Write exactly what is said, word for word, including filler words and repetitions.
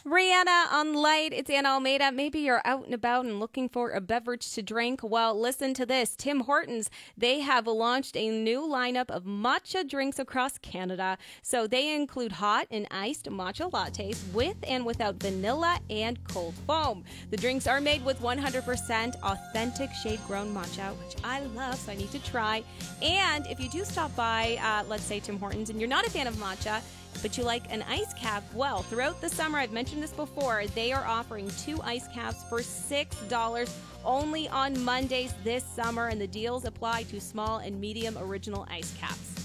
Rihanna on Light. It's Anna Almeida. Maybe you're out and about and looking for a beverage to drink. Well, listen to this. Tim Hortons, they have launched a new lineup of matcha drinks across Canada. So they include hot and iced matcha lattes with and without vanilla and cold foam. The drinks are made with one hundred percent authentic shade-grown matcha, which I love, so I need to try. And if you do stop by, uh, let's say Tim Hortons, and you're not a fan of matcha, but you like an ice cap, well, throughout the summer, I've mentioned this before, they are offering two ice caps for six dollars only on Mondays this summer, and the deals apply to small and medium original ice caps.